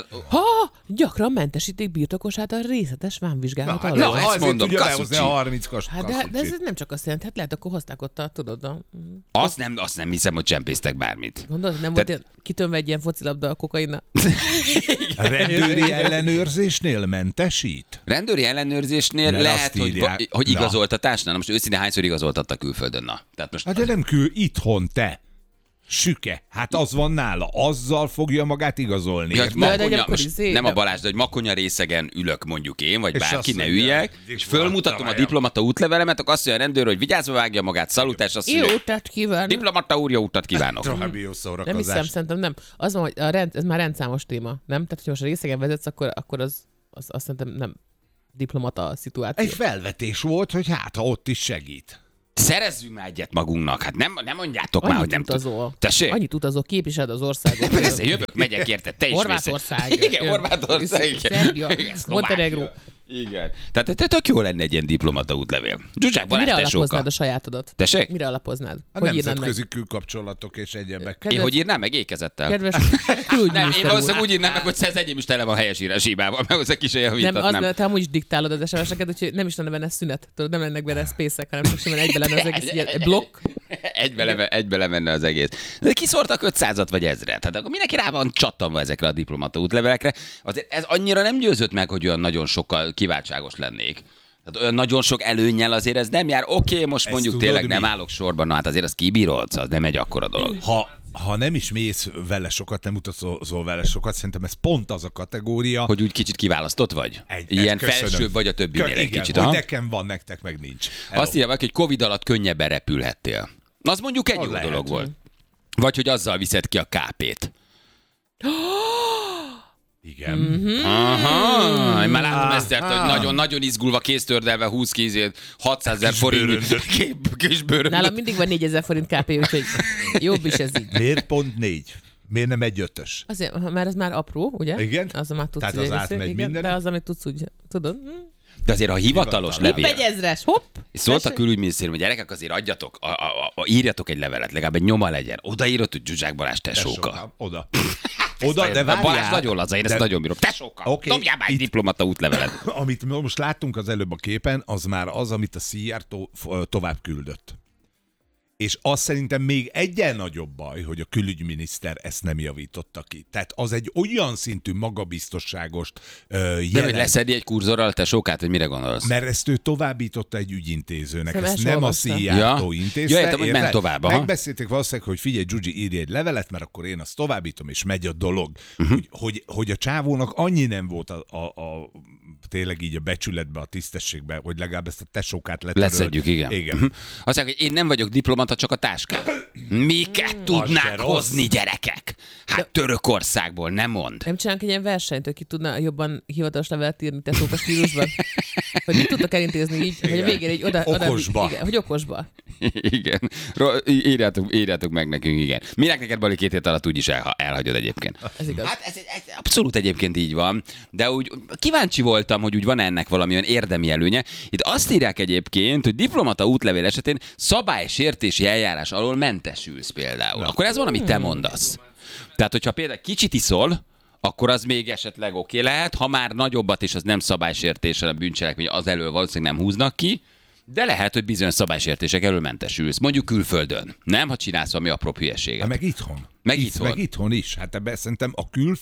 Gyakran mentesítik birtokosát a részletes vámvizsgálat alól. Na, ezt mondom, tudja lehozni a 30 de ez nem csak azt jelenti, hát lehet, akkor hozták ott Azt nem hiszem, hogy csempésztek bármit. Gondolod, nem volt ilyen kitönve egy ilyen focilabda a kokainnal? A rendőri ellenőrzésnél mentesít? Rendőri ellenőrzésnél lehet, hogy igazoltatásnál. Most őszintén hányszor igazoltattak külföldön? Tehát most... Hát de nem itthon te. Süke, hát az van nála, azzal fogja magát igazolni. Nem a Balázs, de hogy makonya részegen ülök mondjuk én, vagy bárki, ne üljek, és fölmutatom a diplomata útlevelemet, akkor azt mondja a rendőr, hogy vigyázva vágja magát, szalutás, azt mondja, jó utat kívánok. Diplomata úr, jó utat kívánok. Nem hiszem, szerintem nem. Az van, hogy ez már rendszámos téma, nem? Tehát, hogy most a részegen vezetsz, akkor az azt szerintem nem diplomata szituáció. Egy felvetés volt, hogy hát, ha ott is segít. Szerezzünk már egyet magunknak, hát nem mondjátok már, hogy nem utazol. Tessék? Annyit utazol, képviseled az országot. Persze, jövök, megyek érte, te is Horvátország. Igen, Horvátország. Szerbia, Montenegro. Igen. Tehát tök jó lenne egy ilyen diplomata útlevél. Zsuzsák Balázs Mire tesóka. alapoznád a sajátodat? Tessék? Mire alapoznád? A nemzetközi külkapcsolatok és egyebek. Én hogy írnám meg ékezettel? Kedves nem, én valószínűleg úgy írnám meg, hogy az enyém is tele van helyesírás hibával, meg hozzá kis javítatnám. Nem, te amúgy is diktálod az SMS-eket, úgyhogy nem is lenne benne szünet. Tudod, nem lennek benne spacek, hanem csak simán egybe lenne az egész ilyen blokk. Egybe lemenne az egész. De kiszórtak 500-at vagy 1000-et. Tehát akkor mindenki rá van csattanva ezekre a diplomata útlevelekre. Azért ez annyira nem győzött meg, hogy olyan nagyon sokkal kiváltságos lennék. Tehát olyan nagyon sok előnnyel azért ez nem jár. Oké, most ezt mondjuk tényleg nem állok sorban, no hát azért az kibírod, az nem egy akkora dolog. Ha nem is mész vele sokat, nem utazol vele sokat, szerintem ez pont az a kategória. Hogy úgy kicsit kiválasztott vagy? Ilyen felsőbb vagy a többinél egy kicsit. Hogy nekem van, nektek meg nincs. Azt írja valaki, hogy Covid alatt könnyebben repülhettél. Az mondjuk egy jó dolog volt. Vagy hogy azzal viszed ki a KP-t. Igen. Aha. Én már látom ezt, hogy nagyon-nagyon izgulva, kéztördelve 20 kézért, 600 000 forint kisbőröndöt. Nálam mindig van 4000 forint KP, úgyhogy jobb is ez így. Miért pont 4? Miért nem egy 5-ös? Azért, mert ez már apró, ugye? Igen? Az már tudsz. Tehát az átmegy minden. De az, amit tudsz úgy, tudod? De azért, ha hivatalos levél. Hopp, egy ezres, hopp! Szólt a külügyminisztérium, hogy gyerekek, azért adjatok, írjatok egy levelet, legalább egy nyoma legyen. Odaírod, hogy Zsuzsák Balázs tesóka. Oda, de várjál. Balázs nagyon laza, én ezt nagyon bírom. Tesóka, dobjál már egy diplomata útlevelet. Amit most láttunk az előbb a képen, az már az, amit a Szijjártó tovább küldött. És az szerintem még egyen nagyobb baj, hogy a külügyminiszter ezt nem javította ki. Tehát az egy olyan szintű magabiztosságos De hogy leszedi egy kurzorral tesókát, hogy mire gondolsz? Mert ezt ő továbbította egy ügyintézőnek. Ezt nem a Szijjártó intézte. Értem, hogy ment tovább. Megbeszélték valószínűleg, hogy figyelj, Zsuzsi, írj egy levelet, mert akkor én azt továbbítom, és megy a dolog. Hogy a csávónak annyi nem volt a tényleg így a becsületbe, a tisztességbe, hogy legalább ezt a tesókát leszedjük, igen. Azt mondják, hogy én nem vagyok diplomata, csak a táskám. Miket tudnák hozni, gyerekek? Hát Törökországból, nem mond. Nem csinálunk egy ilyen versenyt, hogy ki tudna jobban hivatalos levelet írni tesóka stílusban? Hogy mit tudtak elintézni így, hogy a végén egy okosba. Igen, hogy okosba. Igen. Írjátok meg nekünk, igen. Minek neked, Bali, 2 hét alatt úgyis elhagyod egyébként. Ez igaz. Hát ez abszolút egyébként így van, de úgy kíváncsi voltam, hogy úgy van ennek valamilyen érdemi előnye. Itt azt írják egyébként, hogy diplomata útlevél esetén szabálysértési eljárás alól mentesülsz például. Akkor ez van, amit te mondasz. Tehát, hogyha például kicsit iszol, akkor az még esetleg oké lehet, ha már nagyobbat és az nem szabálysértéssel a bűncselekmény, az elől valószínűleg nem húznak ki, de lehet, hogy bizonyos szabálysértések elől mentesülsz. Mondjuk külföldön. Nem, ha csinálsz valami apróbb hülyeséget. Meg itthon. Meg itthon is. Hát ebben szerintem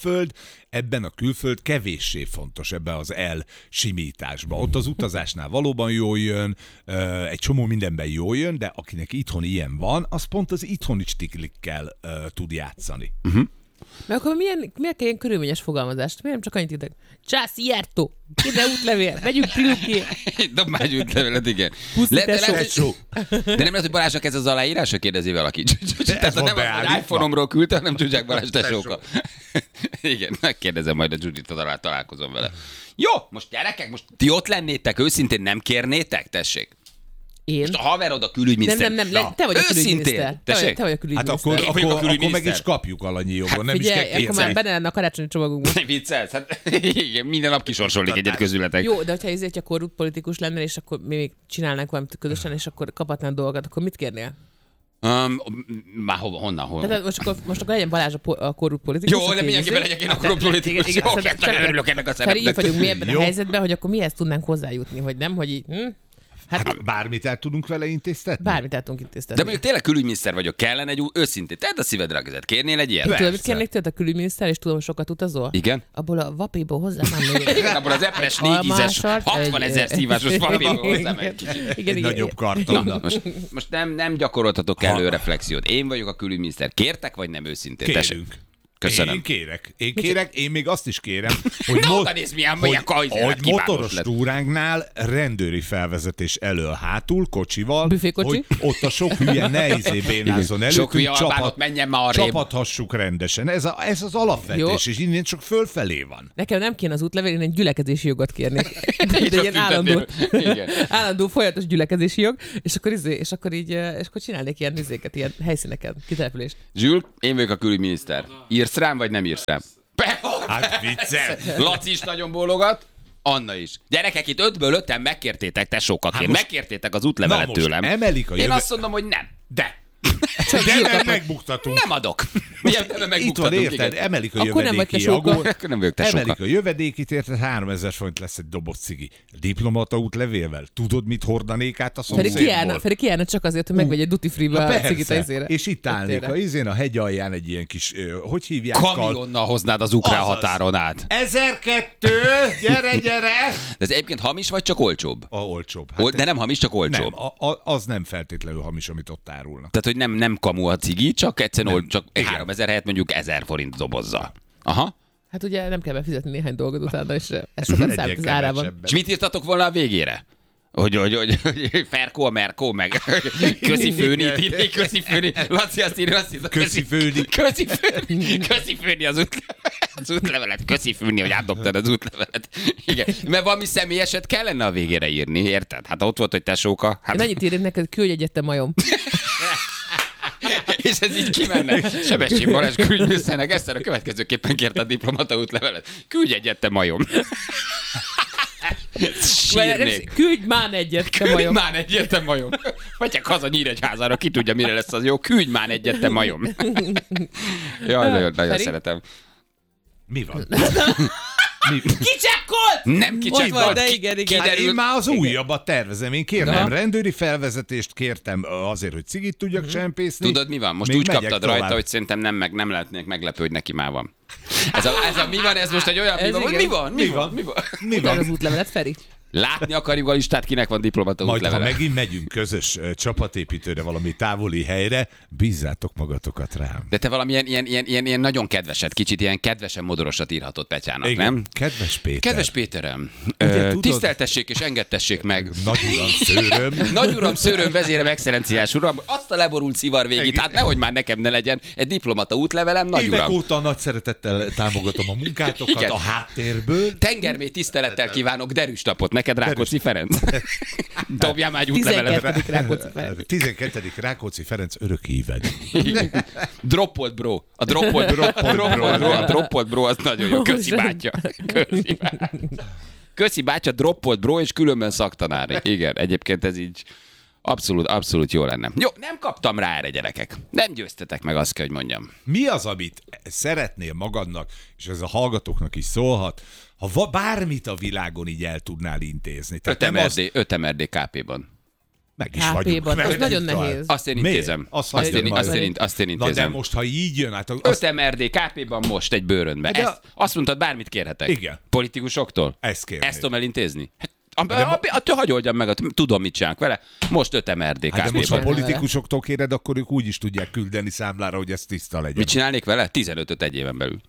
ebben a külföld kevéssé fontos ebben az elsimításban. Ott az utazásnál valóban jól jön, egy csomó mindenben jól jön, de akinek itthon ilyen van, az pont az itthoni stiklikkel tud játszani. Mert akkor miért kell ilyen körülményes fogalmazást? Miért nem csak annyit ideg? Csász, Szijjártó! Ide útlevél! Megyünk Triluké! Dob már egy útlevelet, igen. De nem lehet, hogy Balázsnak ez az aláírása, kérdezi valaki. Tehát nem az iPhone-omról küldte, hanem Zsuzsák Balázs tesóka. Igen, megkérdezem majd a Zsuzsit, találkozom vele. Jó, most gyerekek, most ti ott lennétek, őszintén nem kérnétek? Tessék. Én? Most a haverod a külügyminiszter. Nem, te vagy a külügyminiszter. Te vagy a külügyminiszter. Hát akkor meg is kapjuk alanyi jogon. Hát nem figyelj, is kell akkor már benne lenne a karácsonyi csomagunkban. Viccelsz? Hát igen, minden nap kisorsolnék egyet közületek. Jó, de hogyha ezért a korrupt politikus lennél, és akkor még csinálnánk valamit közösen, és akkor kaphatnál dolgokat, akkor mit kérnél? Már honnan? Tehát most akkor legyen Balázs a korrupt politikus. Jó, de mindenképpen legyek én a korrupt politikus. Jó, örülök ennek a szerepnek. Így vagyunk mi ebben a helyzetben, hogy akkor mihez tudnánk hozzájutni, hogy nem, hogy így... Hát bármit el tudunk vele intéztetni? Bármit el tudunk intéztetni. De mondjuk tényleg külügyminiszter vagyok, kellene egy őszintén. Tedd a szívedre a kezed. Kérnél egy ilyet? Tudod, mit kérnék tőled a külügyminiszter, és tudom, sokat utazol? Igen. Abból a vapiból hozzá már még. Igen, abból az epres 4 ízes, 60 000 szívásos vapiból hozzá egy nagyobb karton. Most nem gyakoroltatok elő reflexiót. Én vagyok a külügyminiszter. Kértek, vagy nem őszintén? Kérünk. Köszönöm. Én kérek, én még azt is kérem, hogy, hogy motoros túránknál rendőri felvezetés elől hátul, kocsival, hogy ott a sok hülye ne bénázzon elő, sok hülye albánot menjen már arrébb. Csapathassuk rendesen. Ez az alapvetés, jó. És innen csak fölfelé van. Nekem nem kéne az útlevél, én egy gyülekezési jogot kérnék. De ilyen állandó folyamatos gyülekezési jog, és akkor csinálnék ilyen izéket, ilyen helyszíneket, kitelepülést. Zsül, én vagyok a külügyminiszter. Írsz rám, vagy nem írsz rám? Hát viccel. Laci is nagyon bólogat. Anna is. Gyerekek, itt 5-ből 5-en megkértétek tesókaként. Megkértétek az útlevelet tőlem. Emelik a Én azt mondom, hogy nem. De nem megbuktatunk. Nem adok. Itt van, érted? Emelik a jövedéki akkor nem vagyok tesóka. Emelik a jövedékit, érted? 3000 forint lesz egy doboz cigi. Diplomata útlevélvel. Tudod, mit hordanék át a szomszédból? Feri kiállna csak azért, hogy megvegy egy duty free-be a cigit izére. És itt állnék a hegy alján egy ilyen kis, hogy hívják? Kamionnal hoznád az ukrán határon át. 1002, gyere! De ez egyébként hamis, vagy csak olcsóbb? Olcsóbb. Hát de nem hamis, csak olcsóbb. Nem, az nem feltétlenül hamis, amit ott árulnak. Tehát, hogy nem kamu a cigi, csak egyszerűen csak 3000 helyett mondjuk 1000 forint dobozzal. Aha. Hát ugye nem kell befizetni néhány dolgot utána, és ez sokat számít az árában. És mit írtatok volna a végére? Hogy Ferkó a Merkó, meg köszi főni, köszi főni. Laci azt írja, köszi főni. Köszi főni az útlevelet, köszi főni, hogy átdobtad az útlevelet. Igen, mert valami személyeset kellene a végére írni, érted? Hát ott volt, hogy tesóka. Hát... Mennyit írni neked, küldj egyet, te majom. És ez így kimenne. Sebestyén Balázs külügyminiszternek ezt a következőképpen kérte a diplomata útlevelet. Küldj egyet, te majom. Küldj már egyet, te majom. Küldj már egyet, te majom. Megyek haza Nyíregyházára, ki tudja, mire lesz az jó. Küldj már egyet, te majom. Jaj, nagyon szeretem. Mi van? Kicsekkolt! Nem kicsekkolt! De igen. Én már az újabbat tervezem. Én kérnem rendőri felvezetést, kértem azért, hogy cigit tudjak csempészni. Tudod, mi van? Most még úgy kaptad rajta, hogy szerintem nem lehetnék meglepő, hogy neki már van. Ez a mi van, ez most egy olyan mi van? Mi van? Az útlevelet, Feri? Látni akarjuk a listát, kinek van diplomata útlevele. Majd, ha megint megyünk közös csapatépítőre valami távoli helyre, bízzátok magatokat rám. De te valami ilyen nagyon kedveset, kicsit ilyen kedvesen modorosat írhatott Petyának, igen, nem? Kedves Péter. Kedves Péterem, tiszteltessék és engedtessék meg. Nagyuram szőröm. Nagyuram szőröm, vezérem, excellenciás uram, azt a leborult szivar végét, hát nehogy már nekem ne legyen egy diplomata útlevelem, nagyuram. Évek óta nagy szeretettel támogatom a munkátokat, igen, a háttérből. Tengermély tisztelettel kívánok derűs napot neked, Rákóczi Ferenc. Dobjál már egy útlevelet. 12. Rákóczi Ferenc. 12. Rákóczi Ferenc örök híved. Droppolt bro. A droppolt bro az nagyon jó. Köszi bátya. Köszi bátya, droppolt bro, és különben szaktanár. Igen, egyébként ez így abszolút jó lenne. Jó, nem kaptam rá erre, gyerekek. Nem győztetek meg, azt kell, hogy mondjam. Mi az, amit szeretnél magadnak, és ez a hallgatóknak is szólhat, ha bármit a világon így el tudnál intézni. 5 MRD KP-ban. Meg is vagyunk. Az nagyon nehéz. Azt én intézem. Azt én intézem. Na de most, ha így jön... Hát 5 MRD KP-ban most egy bőrönbe. Azt mondtad, bármit kérhetek. Igen. Politikusoktól? Ezt kérnék. Ezt tudom elintézni? Attól hagyj meg, tudom, mit csinálok vele. Most 5 MRD KP-ban. De most, ha politikusoktól kéred, akkor ők úgy is tudják küldeni számlára, hogy ez tiszta legyen. Mit csinálnék vele? 15-öt egy éven belül.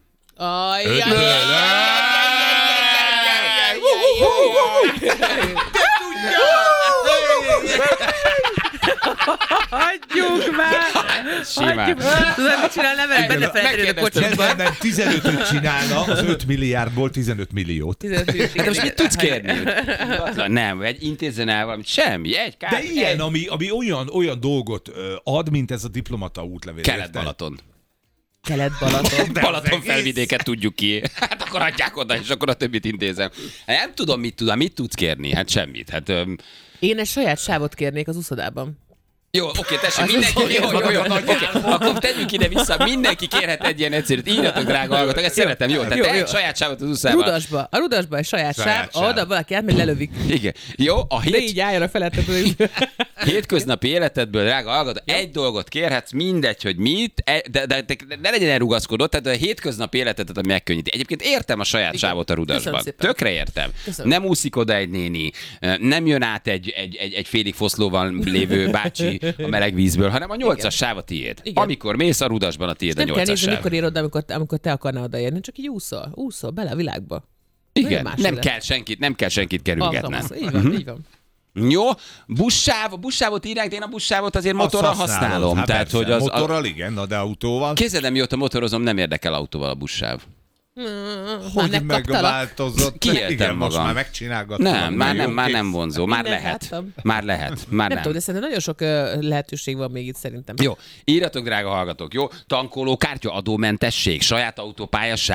Hagyjuk már! Simán. Tudod, mit csinál, benne felejteni a kocsiba. Nem, 15-öt csinálna, az 5 milliárdból 15 milliót. Hát most mit tudsz kérni? Nem, egy intézzen el valamit, semmi. De ilyen, ami olyan dolgot ad, mint ez a diplomata útlevél. Kelet-Balaton. Balaton felvidéket tudjuk ki. Hát akkor adják oda, és akkor a többit intézem. Nem tudom, mit tudsz kérni? Hát semmit. Hát, én egy saját sávot kérnék az úszodában. Jó, oké, tessék, mindenki, jó. Akkor tegyünk ide-vissza, mindenki kérhet egy ilyen egyszerűt. Írjatok, drága hallgatók, ezt szeretem, jó? Tehát egy saját sávot az úszában. A Rudasba egy saját sáv, oda valaki átmegy, lelövik. Igen. Jó, de így álljon a felettet. Hétköznapi életedből, drága hallgató, egy dolgot kérhetsz, mindegy, hogy mit, de ne legyen elrugaszkodott, tehát a hétköznapi életedet, ami megkönnyíti. Egyébként értem a saját sávot a Rudasban. Tökre értem. Nem úszik oda egy néni, nem jön át egy félig foszlóval lévő bácsi a meleg vízből, hanem a 8-as sáv a tiéd. Igen. Amikor mész a Rudasban, a tiéd a 8-as sáv. Nem kell nézni, mikor ér oda, amikor te akarnál odaérni, csak így úszol bele a világba. Igen, nem kell senkit kerülgetnem. Így van. Jó, buszsávot írják, de én a buszsávot azért motorral használom. Hát tehát, hogy motorral igen, de autóval. Képzeld, mióta motorozom, nem érdekel autóval a buszsáv. Hogy megváltozott? Kiéltem igen, magam. Most már megcsinálgattam. Már nem vonzó. Már lehet. Nem tudom, de szerintem nagyon sok lehetőség van még itt szerintem. Jó, írjatok, drága hallgatók, jó? Tankoló kártya, adómentesség, saját autópálya